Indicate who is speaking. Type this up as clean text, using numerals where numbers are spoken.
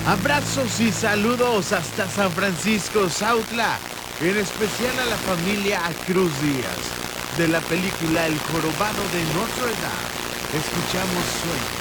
Speaker 1: Abrazos y saludos hasta San Francisco, Sautla, en especial a la familia Cruz Díaz. De la película El Jorobado de Notre Dame, escuchamos Sueño.